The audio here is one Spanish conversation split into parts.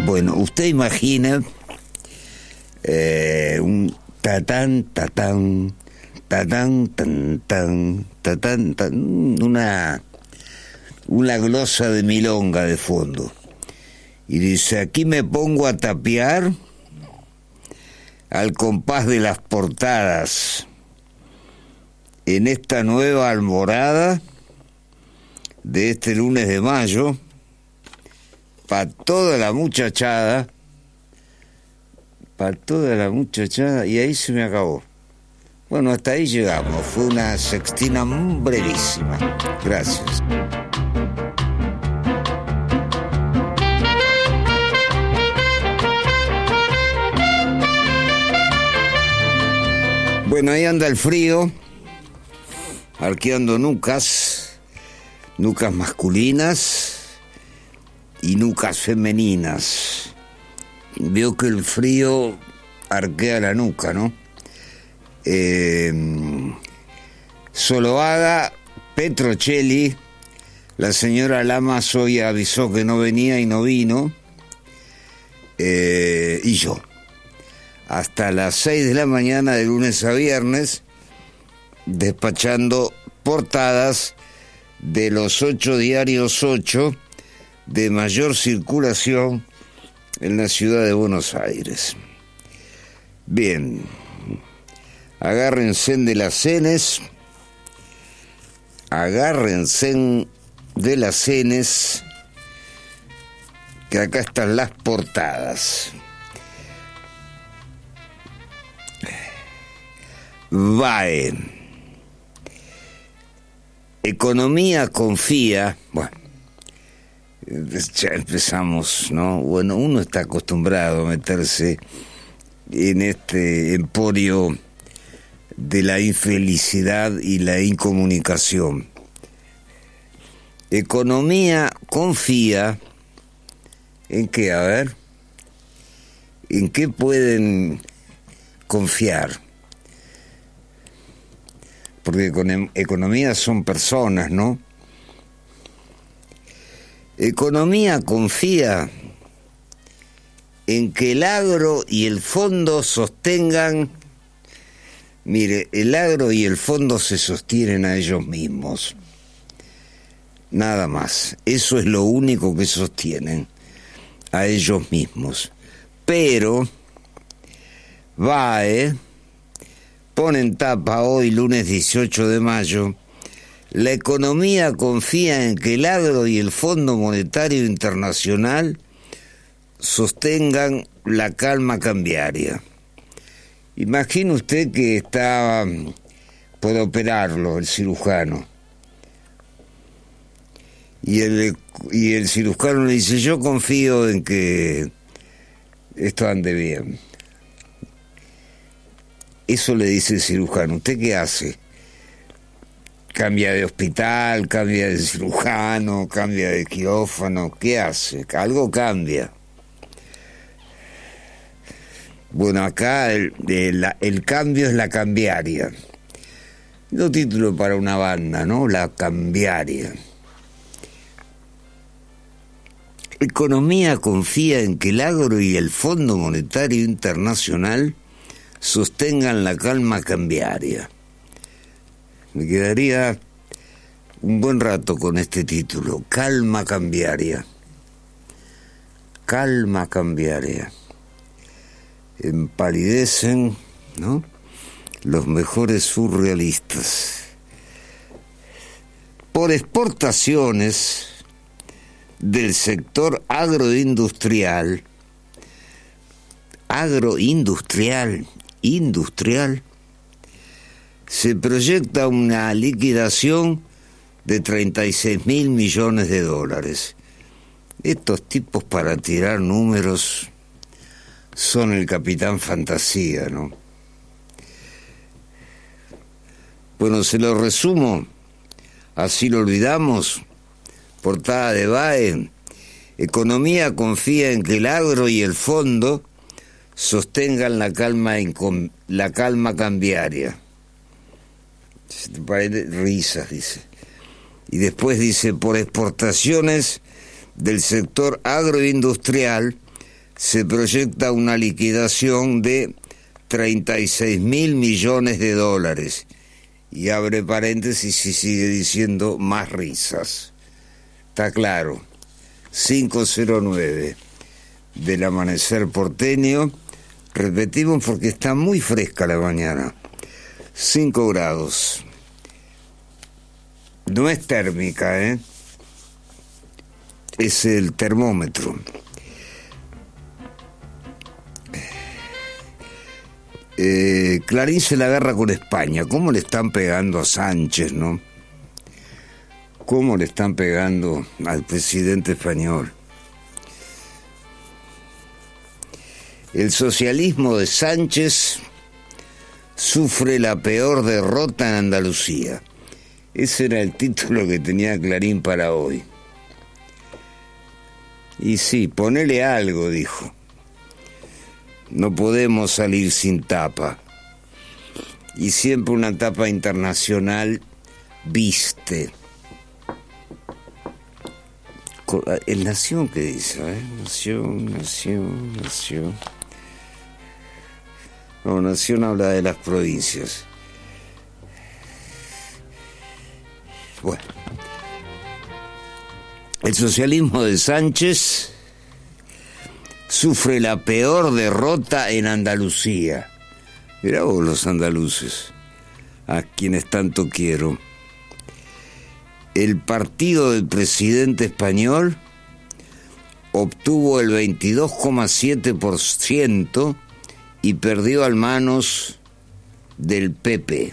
Bueno, usted imagina un tatán, tatán, tatán, tan, tan, tatán, tan, una glosa de milonga de fondo. Y dice, aquí me pongo a tapear al compás de las portadas en esta nueva alborada de este lunes de mayo, para toda la muchachada, y ahí se me acabó. Bueno, hasta ahí llegamos, fue una sextina brevísima. Gracias. Bueno, ahí anda el frío, arqueando nucas masculinas y nucas femeninas. Veo que el frío arquea la nuca, ¿no? Soloaga, Petrocelli, la señora Lamas hoy avisó que no venía y no vino, y yo. Hasta las 6 de la mañana de lunes a viernes, despachando portadas de los 8 diarios 8 de mayor circulación en la ciudad de Buenos Aires. Bien, agárrense de las cenes, que acá están las portadas. VAE. Economía confía. Bueno, ya empezamos, ¿no? Bueno, uno está acostumbrado a meterse en este emporio de la infelicidad y la incomunicación. Economía confía en qué, a ver, en qué pueden confiar. Porque con economía son personas, ¿no? Economía confía en que el agro y el fondo sostengan. Mire, el agro y el fondo se sostienen a ellos mismos. Nada más. Eso es lo único que sostienen, a ellos mismos. Pero VAE pone en tapa hoy, lunes 18 de mayo, la economía confía en que el agro y el Fondo Monetario Internacional sostengan la calma cambiaria. Imagine usted que está por operarlo el cirujano. Y el cirujano le dice, yo confío en que esto ande bien. Eso le dice el cirujano. ¿Usted qué hace? ¿Cambia de hospital? ¿Cambia de cirujano? ¿Cambia de quirófano? ¿Qué hace? Algo cambia. Bueno, acá el cambio es la cambiaria. No título para una banda, ¿no? La cambiaria. Economía confía en que el agro y el Fondo Monetario Internacional sostengan la calma cambiaria. Me quedaría un buen rato con este título, calma cambiaria. Calma cambiaria. Empalidecen, ¿no?, los mejores surrealistas. Por exportaciones del sector industrial, se proyecta una liquidación de 36.000 millones de dólares. Estos tipos para tirar números son el capitán fantasía, ¿no? Bueno, se lo resumo, así lo olvidamos. Portada de VAE. Economía confía en que el agro y el fondo sostengan la calma cambiaria. Risas, dice. Y después dice, por exportaciones del sector agroindustrial, se proyecta una liquidación de 36.000 millones de dólares. Y abre paréntesis y sigue diciendo más risas. Está claro. 5:09 del amanecer porteño. Repetimos porque está muy fresca la mañana. 5 grados. No es térmica, es el termómetro. Clarín se la agarra con España. ¿Cómo le están pegando a Sánchez, no? ¿Cómo le están pegando al presidente español? El socialismo de Sánchez sufre la peor derrota en Andalucía. Ese era el título que tenía Clarín para hoy. Y sí, ponele algo, dijo. No podemos salir sin tapa. Y siempre una tapa internacional viste. El Nación, ¿qué dice? Nación. No, Nación habla de las provincias. Bueno. El socialismo de Sánchez sufre la peor derrota en Andalucía. Mirá vos los andaluces, a quienes tanto quiero. El partido del presidente español obtuvo el 22,7% y perdió a manos del PP.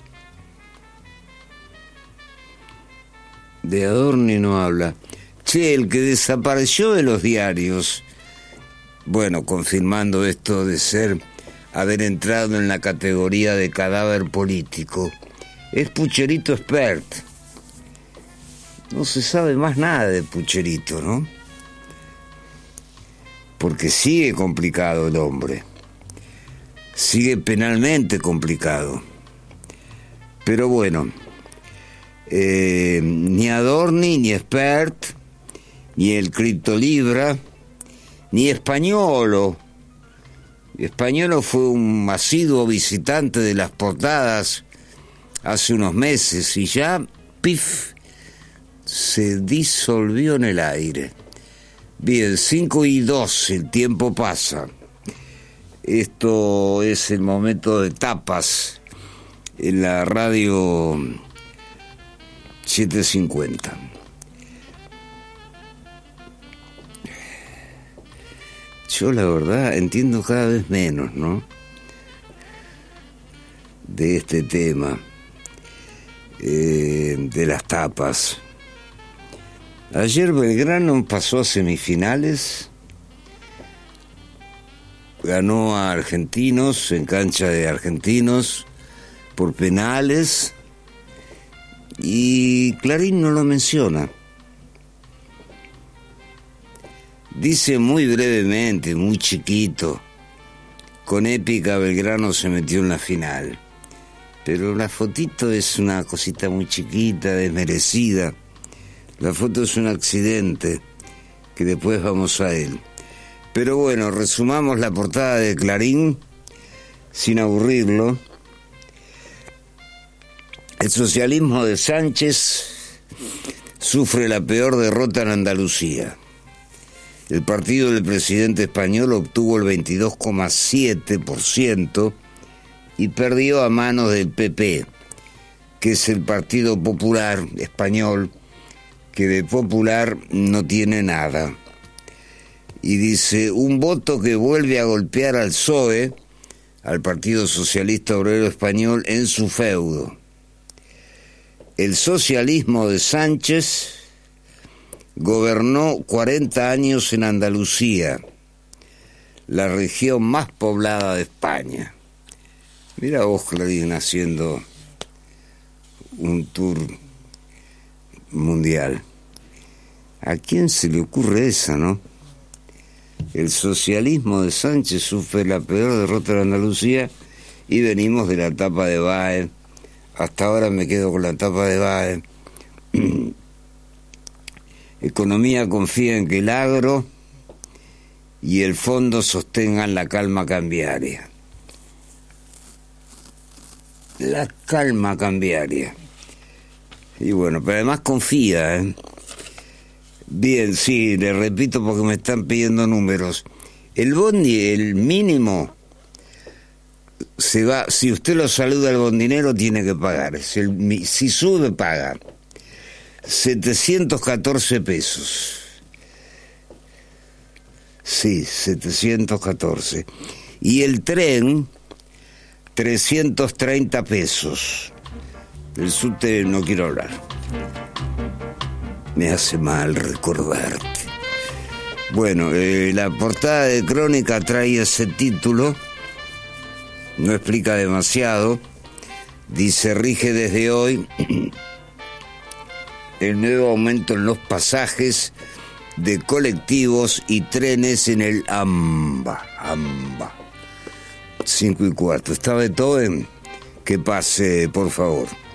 De Adorni no habla. Che, el que desapareció de los diarios, bueno, confirmando esto de haber entrado en la categoría de cadáver político, es Pucherito Espert. No se sabe más nada de Pucherito, ¿no? Porque sigue complicado el hombre. Sigue penalmente complicado. Pero bueno, ni Adorni, ni Espert, ni el Criptolibra, ni Españolo. Españolo fue un asiduo visitante de las portadas hace unos meses y ya, pif, se disolvió en el aire. Bien, 5:02, el tiempo pasa. Esto es el momento de tapas en la radio 750. Yo la verdad entiendo cada vez menos, ¿no? De este tema, de las tapas. Ayer Belgrano pasó a semifinales, ganó a Argentinos en cancha de Argentinos por penales y Clarín no lo menciona. Dice muy brevemente, muy chiquito, con épica Belgrano se metió en la final. Pero la fotito es una cosita muy chiquita, desmerecida. La foto es un accidente, que después vamos a él. Pero bueno, resumamos la portada de Clarín, sin aburrirlo. El socialismo de Sánchez sufre la peor derrota en Andalucía. El partido del presidente español obtuvo el 22,7% y perdió a manos del PP, que es el Partido Popular Español, que de popular no tiene nada. Y dice, un voto que vuelve a golpear al PSOE, al Partido Socialista Obrero Español, en su feudo. El socialismo de Sánchez gobernó 40 años en Andalucía, la región más poblada de España. Mira vos, Clarín, haciendo un tour mundial. ¿A quién se le ocurre esa, no? El socialismo de Sánchez sufre la peor derrota de Andalucía y venimos de la etapa de Baez. Hasta ahora me quedo con la etapa de Baez. Economía confía en que el agro y el fondo sostengan la calma cambiaria. La calma cambiaria. Y bueno, pero además confía, ¿eh? Bien, sí, le repito porque me están pidiendo números. El bondi, el mínimo, se va, si usted lo saluda al bondinero, tiene que pagar. Si sube, paga. 714 pesos. Sí, 714. Y el tren, 330 pesos. El subte no quiero hablar. Me hace mal recordarte. Bueno, la portada de Crónica trae ese título. No explica demasiado. Dice, rige desde hoy el nuevo aumento en los pasajes de colectivos y trenes en el AMBA. 5:15. ¿Está Beethoven? Que pase, por favor.